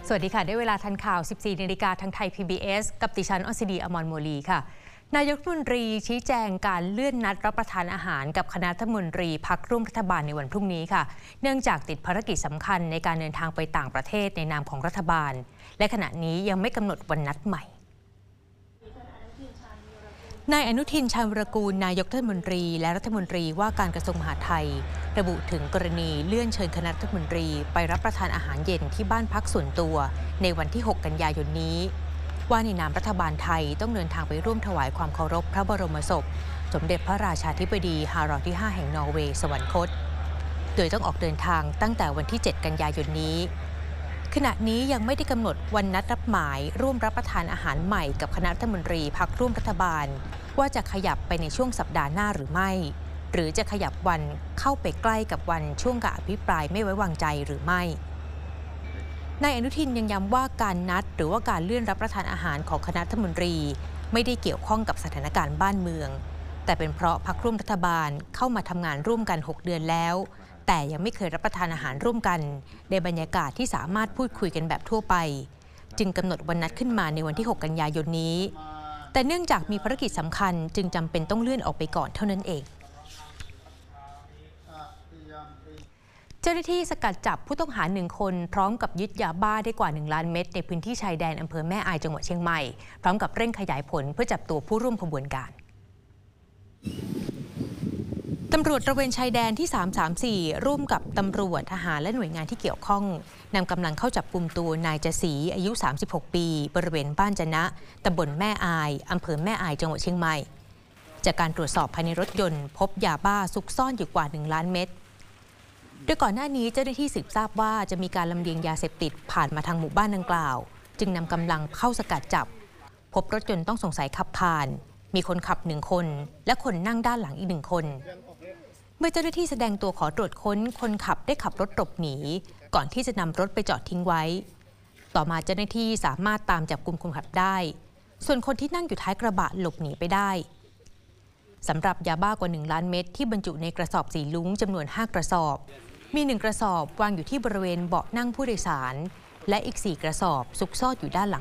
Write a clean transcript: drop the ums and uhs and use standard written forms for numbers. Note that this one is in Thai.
สวัสดีค่ะได้เวลาทันข่าว 14 นาฬิกาทางไทย PBS กับดิฉันอศิดี อมรโมลีค่ะนายกรัฐมนตรีชี้แจงการเลื่อนนัดรับประทานอาหารกับคณะรัฐมนตรีพรรคร่วมรัฐบาลในวันพรุ่งนี้ค่ะเนื่องจากติดภารกิจสำคัญในการเดินทางไปต่างประเทศในนามของรัฐบาลและขณะนี้ยังไม่กำหนดวันนัดใหม่นายอนุทิน ชาญวีรกูลนายกรัฐมนตรีและรัฐมนตรีว่าการกระทรวงมหาดไทยระบุถึงกรณีเลื่อนเชิญคณะรัฐมนตรีไปรับประทานอาหารเย็นที่บ้านพักส่วนตัวในวันที่ 6 กันยายนนี้ว่าในนามรัฐบาลไทยต้องเดินทางไปร่วมถวายความเคารพพระบรมศพสมเด็จพระราชาธิบดีฮารอลที่ 5 แห่งนอร์เวย์สวรรคตโดยต้องออกเดินทางตั้งแต่วันที่ 7 กันยายนนี้ขณะนี้ยังไม่ได้กำหนดวันนัดรับหมายร่วมรับประทานอาหารใหม่กับคณะรัฐมนตรีพรรคร่วมรัฐบาลว่าจะขยับไปในช่วงสัปดาห์หน้าหรือไม่หรือจะขยับวันเข้าไปใกล้กับวันช่วงการอภิปรายไม่ไว้วางใจหรือไม่นายอนุทินยังย้ำว่าการนัดหรือว่าการเลื่อนรับประทานอาหารของคณะรัฐมนตรีไม่ได้เกี่ยวข้องกับสถานการณ์บ้านเมืองแต่เป็นเพราะพรรคร่วมรัฐบาลเข้ามาทำงานร่วมกัน 6 เดือนแล้วแต่ยังไม่เคยรับประทานอาหารร่วมกันในบรรยากาศที่สามารถพูดคุยกันแบบทั่วไปจึงกำหนดวันนัดขึ้นมาในวันที่ 6 กันยายนนี้แต่เนื่องจากมีภารกิจสำคัญจึงจำเป็นต้องเลื่อนออกไปก่อนเท่านั้นเองเจ้าหน้าที่สกัดจับผู้ต้องหา1 คนพร้อมกับยึดยาบ้าได้กว่า1 ล้านเม็ดในพื้นที่ชายแดนอำเภอแม่อายจังหวัดเชียงใหม่พร้อมกับเร่งขยายผลเพื่อจับตัวผู้ร่วมขบวนการตำรวจตระเวนชายแดนที่ 334 ร่วมกับตำรวจทหารและหน่วยงานที่เกี่ยวข้องนำกำลังเข้าจับกุมตัวนายจศรีอายุ 36 ปีบริเวณบ้านจะนะตำบลแม่อายอำเภอแม่อายจังหวัดเชียงใหม่จากการตรวจสอบภายในรถยนต์พบยาบ้าซุกซ่อนอยู่กว่า1 ล้านเม็ดโดยก่อนหน้านี้เจ้าหน้าที่สืบทราบว่าจะมีการลำเลียงยาเสพติดผ่านมาทางหมู่บ้านดังกล่าวจึงนำกำลังเข้าสกัดจับพบรถยนต์ต้องสงสัยขับผ่านมีคนขับ1 คนและคนนั่งด้านหลังอีก1 คนเมื่อเจ้าหน้าที่แสดงตัวขอตรวจค้นคนขับได้ขับรถหลบหนีก่อนที่จะนำรถไปจอดทิ้งไว้ต่อมาเจ้าหน้าที่สามารถตามจับกุมคนขับได้ส่วนคนที่นั่งอยู่ท้ายกระบะหลบหนีไปได้สำหรับยาบ้ากว่า1 ล้านเม็ดที่บรรจุในกระสอบสีลุ้งจำนวน5 กระสอบมี1 กระสอบวางอยู่ที่บริเวณเบาะนั่งผู้โดยสารและอีก4 กระสอบซุกซ่อนอยู่ด้านหลัง